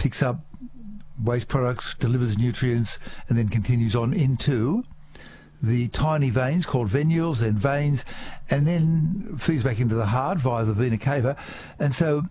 picks up waste products, delivers nutrients, and then continues on into the tiny veins called venules, then veins, and then feeds back into the heart via the vena cava. And so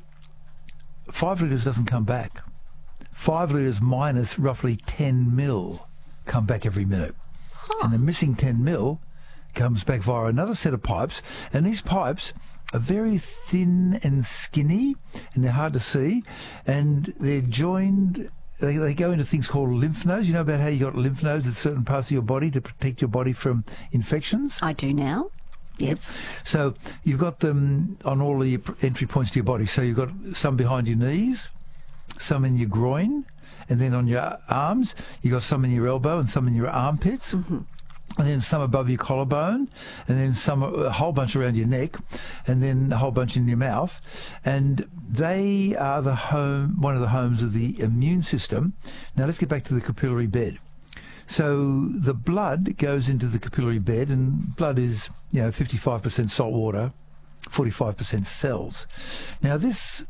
5 litres doesn't come back. 5 litres minus roughly 10 mil come back every minute. And the missing 10 mil comes back via another set of pipes, and these pipes are very thin and skinny, and they're hard to see, and they're joined. They go into things called lymph nodes. You know about how you got lymph nodes at certain parts of your body to protect your body from infections? I do now. Yes. So you've got them on all the entry points to your body. So you've got some behind your knees, some in your groin, and then on your arms, you've got some in your elbow and some in your armpits. Mm-hmm. And then some above your collarbone, and then a whole bunch around your neck, and then a whole bunch in your mouth. And they are one of the homes of the immune system. Now let's get back to the capillary bed. So the blood goes into the capillary bed, and blood is 55% salt water, 45% cells. Now the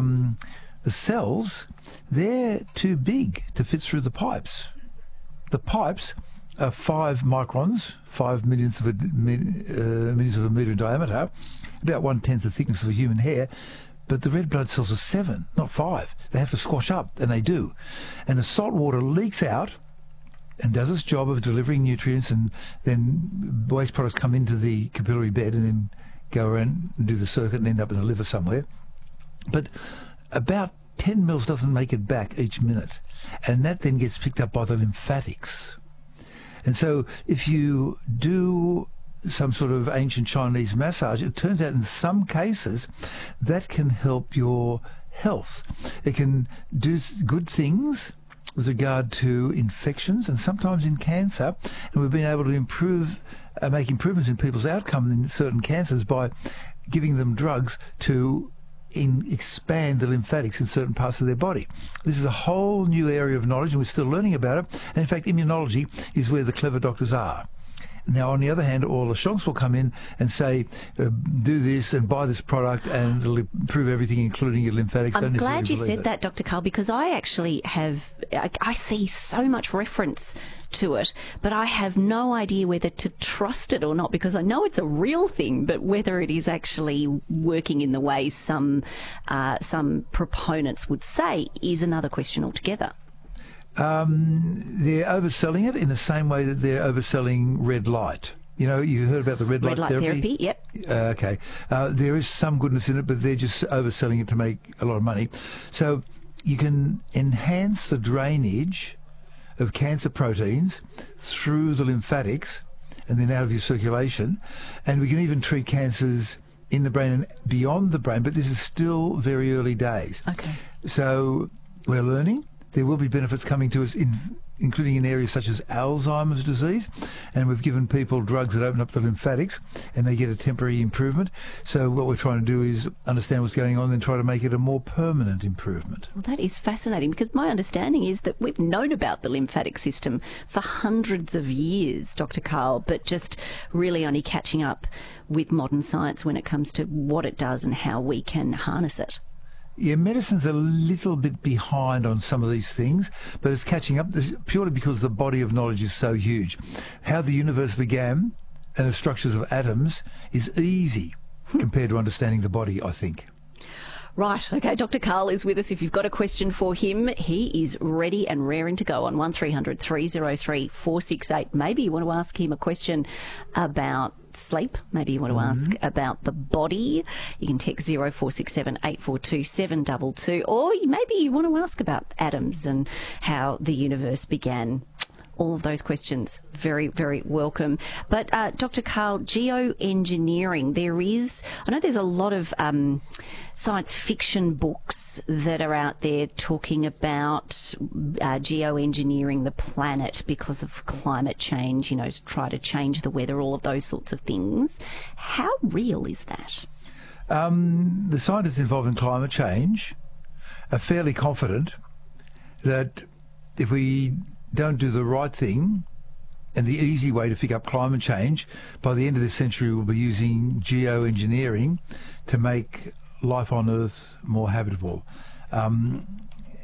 cells, they're too big to fit through the pipes. The pipes are 5 microns, 5 millionths of a metre in diameter, about 1/10 the thickness of a human hair, but the red blood cells are 7, not 5. They have to squash up, and they do. And the salt water leaks out and does its job of delivering nutrients, and then waste products come into the capillary bed and then go around and do the circuit and end up in the liver somewhere. But about 10 mils doesn't make it back each minute, and that then gets picked up by the lymphatics. And so if you do some sort of ancient Chinese massage, it turns out in some cases that can help your health. It can do good things with regard to infections and sometimes in cancer. And we've been able to make improvements in people's outcome in certain cancers by giving them drugs to expand the lymphatics in certain parts of their body. This is a whole new area of knowledge, and we're still learning about it. And in fact, immunology is where the clever doctors are. Now, on the other hand, all the shonks will come in and say, do this and buy this product and it'll improve everything, including your lymphatics. I'm glad you said that, Dr. Karl, because I actually I see so much reference to it, but I have no idea whether to trust it or not, because I know it's a real thing, but whether it is actually working in the way some proponents would say is another question altogether. They're overselling it in the same way that they're overselling red light. You heard about the red light therapy? Yep. Okay. There is some goodness in it, but they're just overselling it to make a lot of money. So you can enhance the drainage of cancer proteins through the lymphatics and then out of your circulation. And we can even treat cancers in the brain and beyond the brain, but this is still very early days. Okay. So we're learning. There will be benefits coming to us, including in areas such as Alzheimer's disease, and we've given people drugs that open up the lymphatics and they get a temporary improvement. So what we're trying to do is understand what's going on and try to make it a more permanent improvement. Well, that is fascinating, because my understanding is that we've known about the lymphatic system for hundreds of years, Dr. Karl, but just really only catching up with modern science when it comes to what it does and how we can harness it. Yeah, medicine's a little bit behind on some of these things, but it's catching up purely because the body of knowledge is so huge. How the universe began and the structures of atoms is easy compared to understanding the body, I think. Right, okay, Dr. Karl is with us. If you've got a question for him, he is ready and raring to go on 1300 303 468. Maybe you want to ask him a question about sleep. Maybe you want to ask about the body. You can text 0467 842 722. Or maybe you want to ask about atoms and how the universe began. All of those questions, very, very welcome. But Dr. Karl, geoengineering, I know there's a lot of science fiction books that are out there talking about geoengineering the planet because of climate change, to try to change the weather, all of those sorts of things. How real is that? The scientists involved in climate change are fairly confident that if we don't do the right thing and the easy way to pick up climate change, by the end of this century we'll be using geoengineering to make life on Earth more habitable.